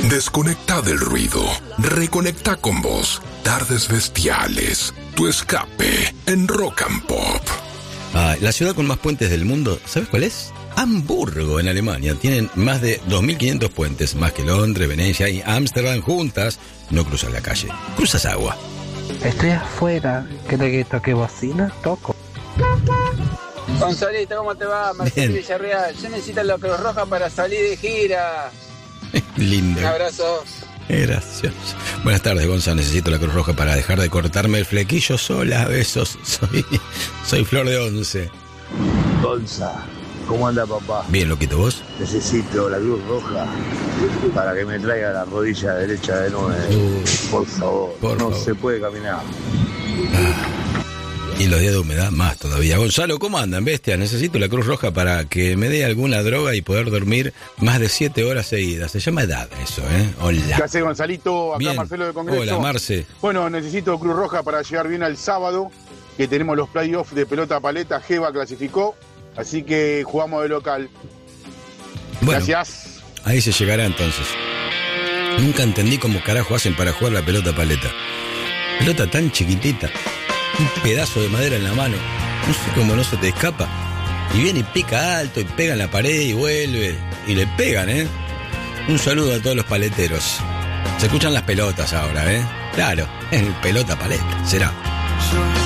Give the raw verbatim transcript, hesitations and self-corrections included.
Desconecta del ruido. Reconecta con vos. Tardes bestiales. Tu escape en Rock and Pop. Ah, la ciudad con más puentes del mundo, ¿sabes cuál es? Hamburgo, en Alemania. Tienen más de dos mil quinientos puentes, más que Londres, Venecia y Ámsterdam juntas. No cruzas la calle, cruzas agua. Estoy afuera. ¿Querés que toque bocina? Toco. Gonzalito, ¿cómo te va? Marcelo Villarreal. Yo necesito la Cruz Roja para salir de gira. Lindo. Un abrazo. Gracias. Buenas tardes, Gonzalo. Necesito la Cruz Roja para dejar de cortarme el flequillo sola. Besos. Soy, soy Flor de Once. Gonza, ¿cómo anda, papá? Bien, loquito, ¿vos? Necesito la Cruz Roja para que me traiga la rodilla derecha de nuevo. Uh, por favor, por no favor. Se puede caminar. Ah. Y los días de humedad más todavía. Gonzalo, ¿cómo andan, bestia? Necesito la Cruz Roja para que me dé alguna droga y poder dormir más de siete horas seguidas. Se llama edad eso, ¿eh? Hola. ¿Qué hace, Gonzalito? Acá bien. Marcelo de Congreso. Hola, Marce. Bueno, necesito Cruz Roja para llegar bien al sábado, que tenemos los playoffs de pelota paleta. Jeva clasificó, así que jugamos de local. Bueno, gracias. Ahí se llegará entonces. Nunca entendí cómo carajo hacen para jugar la pelota paleta. Pelota tan chiquitita. Un pedazo de madera en la mano, no sé cómo no se te escapa. Y viene y pica alto y pega en la pared y vuelve. Y le pegan, ¿eh? Un saludo a todos los paleteros. Se escuchan las pelotas ahora, ¿eh? Claro, el pelota paleta, será.